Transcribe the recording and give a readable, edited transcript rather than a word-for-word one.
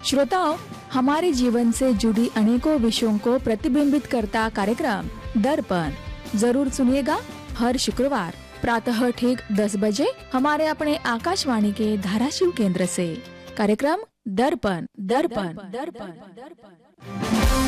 श्रोताओं, हमारे जीवन से जुड़ी अनेकों विषयों को प्रतिबिंबित करता कार्यक्रम दर्पण जरूर सुनिएगा हर शुक्रवार प्रातः ठीक 10 बजे हमारे अपने आकाशवाणी के धाराशिव केंद्र से। कार्यक्रम दर्पण दर्पण दर्पण दर्पण।